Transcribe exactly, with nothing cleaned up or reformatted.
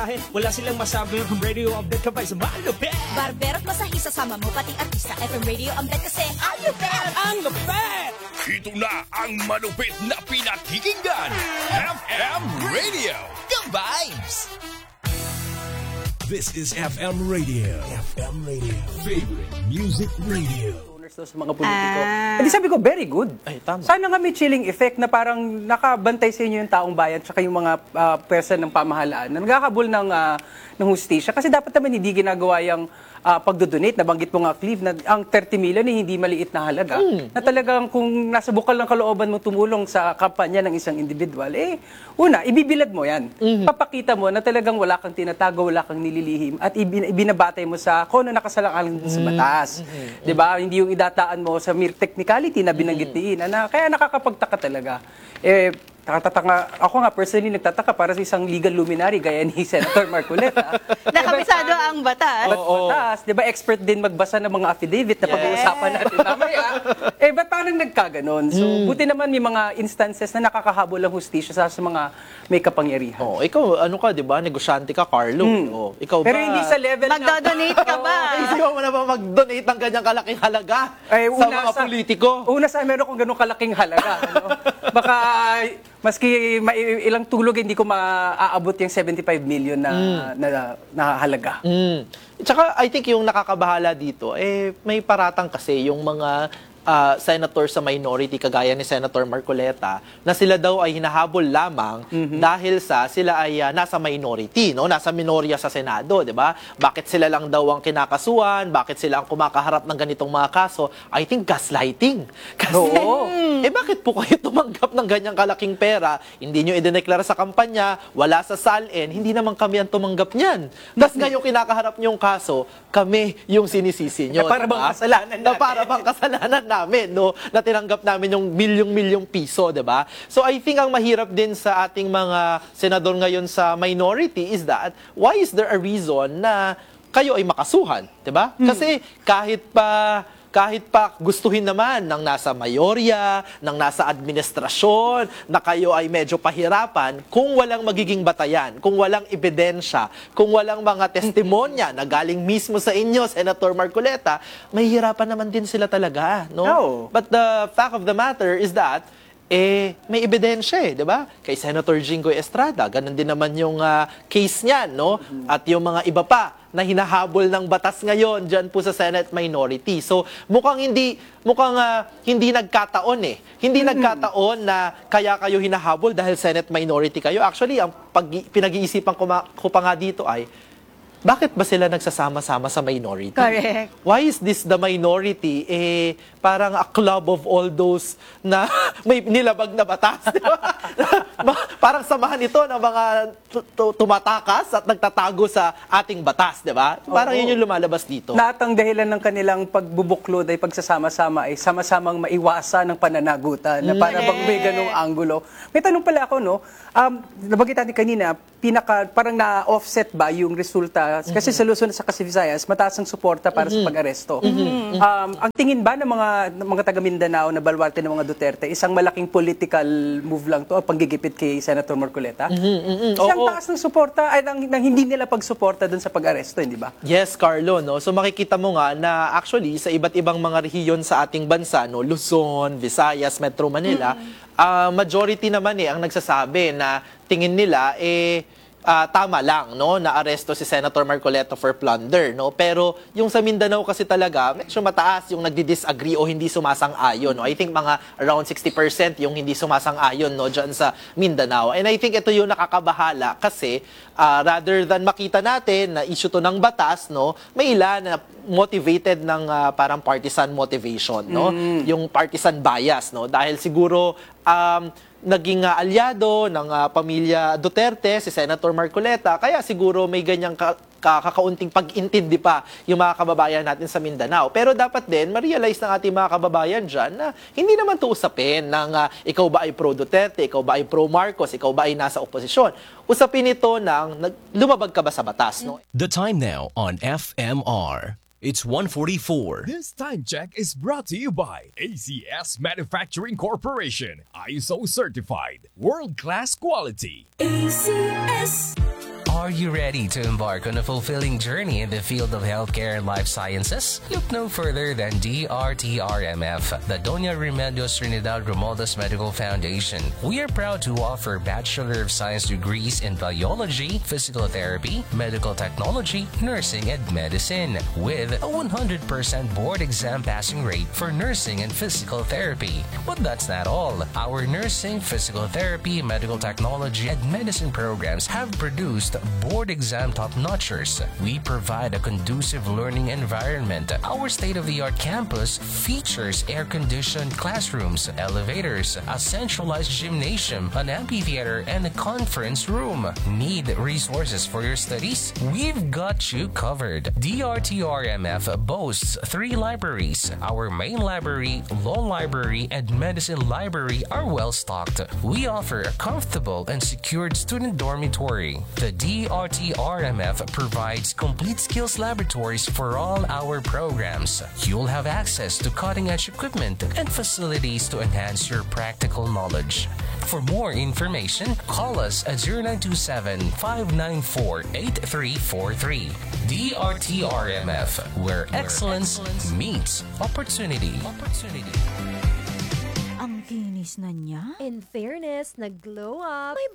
Wala silang masabi ng radio update kapay sa malupit. Barbero at masahista sama mo, pati artista. F M Radio update kasi ang lupit! Ang lupit! Ito na ang malupit na pinakikinggan. F M Radio. The Vibes! This is F M Radio. F M Radio. Favorite Music Radio. Sa mga politiko. Ah. Hindi sabi ko, very good. Ay, tama. Sana nga may chilling effect na parang nakabantay sa inyo yung taong bayan tsaka yung mga uh, person ng pamahalaan na nagkakabul ng, uh, ng hustisya. Kasi dapat naman hindi ginagawa yung uh, pagdodonate. Nabanggit mo nga, Cleve, na ang thirty million ay hindi maliit na halaga. Mm. Na talagang kung nasa bukal ng kalooban mo tumulong sa kampanya ng isang individual, eh, una, ibibilad mo yan. Mm-hmm. Papakita mo na talagang wala kang tinatago, wala kang nililihim at ibin- ibinabatay mo sa kung ano nakasalang sa batas. Mm-hmm. Diba? Hindi yung dataan mo sa mere technicality na binanggit ni Ina na kaya nakakapagtaka talaga. Eh, nakatataka, ako nga personally nagtataka para sa isang legal luminary gaya ni Senator Marcoleta. Nakabisado ang batas. Ba't batas? Di ba expert din magbasa ng mga affidavit na pag-uusapan natin mamaya? Eh, ba't parang nagkaganon? So, Mm. buti naman may mga instances na nakakahabol ang hustisya sa, sa mga may kapangyarihan. Oh, ikaw, ano ka, di ba? Negosyante ka, Carlo. Mm. Oh, ikaw Pero ba? hindi sa level na... Magdodonate ka ba? Isigaw mo na ba mag-donate ng ganyang kalaking halaga Eh, sa una mga sa- politiko? Una sa meron kong ganun kalaking halaga. Ano? Baka maski mai- ilang tulog hindi ko maaabot yung seventy-five million na, na, na halaga. Mm. Tsaka, I think yung nakakabahala dito, eh, may paratang kasi yung mga ah, senator sa minority, kagaya ni Senator Marcoleta, na sila daw ay hinahabol lamang dahil sa sila ay ah, nasa minority, no? Nasa minorya sa Senado, di ba? Bakit sila lang daw ang kinakasuhan? Bakit sila ang kumakaharap ng ganitong mga kaso? I think gaslighting. Kasi, Oo. eh bakit po kayo tumanggap ng ganyang kalaking pera? Hindi nyo idineklara sa kampanya, wala sa salin, hindi naman kami ang tumanggap niyan. Tapos ngayon kinakaharap nyo yung kaso, kami yung sinisisi nyo. Na para bang diba? kasalanan Na natin. para bang kasalanan namin, no? Na tinanggap namin yung milyong-milyong piso, di ba? So I think ang mahirap din sa ating mga senador ngayon sa minority is that, why is there a reason na kayo ay makasuhan, di ba? Kasi kahit pa kahit pa gustuhin naman ng nasa mayorya, ng nasa administrasyon, na kayo ay medyo pahirapan, kung walang magiging batayan, kung walang ebidensya, kung walang mga testimonya na galing mismo sa inyo, Senator Marcoleta, mahihirapan naman din sila talaga, no? No. But the fact of the matter is that, eh, may ebidensya eh, di ba? Kay Senator Jinggoy Estrada, ganun din naman yung ah, case niyan, no? At yung mga iba pa na hinahabol ng batas ngayon dyan po sa Senate minority. So, mukhang hindi mukhang ah, hindi nagkataon eh. Hindi nagkataon na kaya kayo hinahabol dahil Senate minority kayo. Actually, ang pag- pinag-iisipan ko, ma- ko pa nga dito ay, bakit ba sila nagsasama-sama sa minority? Correct. Why is this the minority? Eh, parang a club of all those na may nilabag na batas. Di ba? Parang samahan ito ng mga tu- tu- tumatakas at nagtatago sa ating batas. Di ba? Parang Oo. yun yung lumalabas dito. Lahat ng dahilan ng kanilang pagbubuklod ay pagsasama-sama ay sama-samang maiwasan ng pananagutan na para bang may ganong anggulo. May tanong pala ako, no? Um, nabanggit natin kanina, pinaka, parang na-offset ba yung resulta? Kasi sa Luzon at sa Visayas, mataas ang suporta para sa pag-aresto. Um, ang tingin ba ng mga, ng mga taga-Mindanao na balwarte ng mga Duterte, isang malaking political move lang to, o panggigipit kay Senator Marcoleta? Kasi ang Oo. taas ng suporta ay nang, nang hindi nila pagsuporta dun sa pag-aresto, hindi ba? Yes, Carlo, no? So makikita mo nga na actually sa iba't ibang mga rehiyon sa ating bansa, no, Luzon, Visayas, Metro Manila, ah, majority naman eh ang nagsasabi na tingin nila eh ah, tama lang, no, na aresto si Senator Marcoleta for plunder, no? Pero yung sa Mindanao kasi talaga, medyo mataas yung nagdi-disagree o hindi sumasang-ayon, no? I think mga around sixty percent yung hindi sumasang-ayon, no, dyan sa Mindanao. And I think ito yung nakakabahala kasi ah, rather than makita natin na issue to ng batas, no, may ilan na motivated ng ah, parang partisan motivation, no? Yung partisan bias, no? Dahil siguro um, naging uh, alyado ng uh, pamilya Duterte, si Senator Marcoleta, kaya siguro may ganyang ka kakaunting pag-intindi pa yung mga kababayan natin sa Mindanao. Pero dapat din, ma-realize ng ating mga kababayan dyan na hindi naman to usapin ng uh, ikaw ba ay pro-Duterte, ikaw ba ay pro-Marcos, ikaw ba ay nasa oposisyon. Usapin ito ng lumabag ka ba sa batas, no? The time now on F M R. It's one forty-four. This time check is brought to you by A C S Manufacturing Corporation. I S O certified. World-class quality. A C S Are you ready to embark on a fulfilling journey in the field of healthcare and life sciences? Look no further than D R T R M F, the Doña Remedios Trinidad Romualdez Medical Foundation. We are proud to offer Bachelor of Science degrees in Biology, Physical Therapy, Medical Technology, Nursing, and Medicine, with a one hundred percent board exam passing rate for nursing and physical therapy. But that's not all. Our nursing, physical therapy, medical technology, and medicine programs have produced board exam top-notchers. We provide a conducive learning environment. Our state-of-the-art campus features air-conditioned classrooms, elevators, a centralized gymnasium, an amphitheater, and a conference room. Need resources for your studies? We've got you covered. D R T R M F boasts three libraries. Our main library, law library, and medicine library are well stocked. We offer a comfortable and secured student dormitory. The D R T R M F provides complete skills laboratories for all our programs. You'll have access to cutting-edge equipment and facilities to enhance your practical knowledge. For more information, call us at zero nine two seven, five nine four, eight three four three. D R T R M F, where excellence meets opportunity. Ang kinis na niya. In fairness, nag-glow up. May